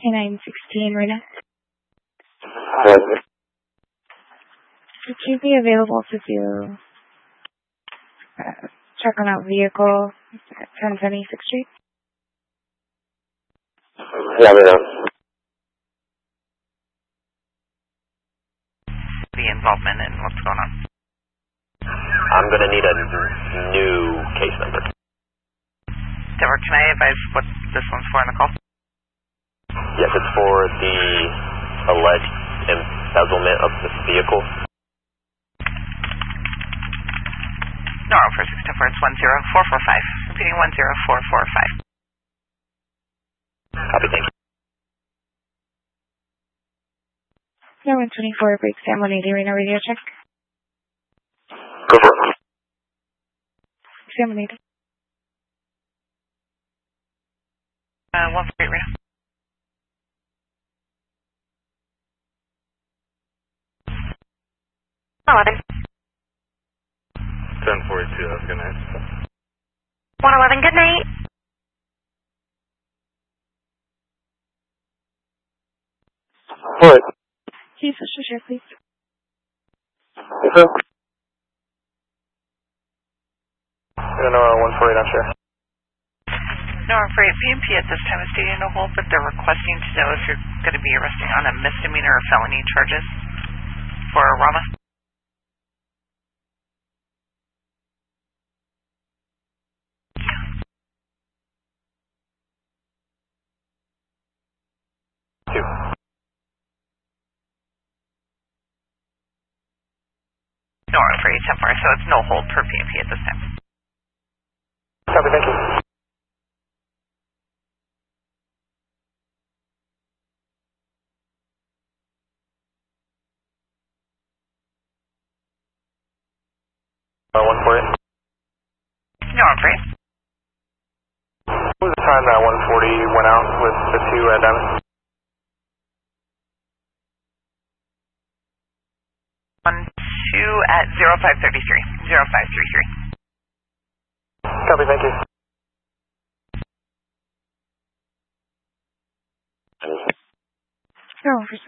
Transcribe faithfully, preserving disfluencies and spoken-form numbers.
K nine sixteen, Rena. Hello. Would you be available to do uh, check on out vehicle at ten seventy-sixth Street? Yeah, I know. The involvement and what's going on. I'm going to need a new case number. Deborah, can I advise what this one's for in the call? Yes, it's for the alleged embezzlement of this vehicle. No, for six two four, it's one zero four four five. Repeating one zero four four five. Copy, thank you. No, one twenty-four, break Sam one eighty, Rena, radio check. Go for it. Sam one eighty. Uh, one for eight, Rena. Oh, eleven. ten forty-two, that's good night. one eleven, good night. What? Can you switch to share, please? Yes, sir. I don't know, one forty, not sure. No, I'm afraid B M P at this time is stating no hold, but they're requesting to know if you're going to be arresting on a misdemeanor or felony charges for Rama. Two. No, I'm afraid ten four, so it's no hold per B M P at this time. Copy, thank you. Uh, one forty. No, I'm afraid. What was the time that one forty went out with the two red diamonds? One two at zero five thirty three. Zero five three three. Copy, thank you.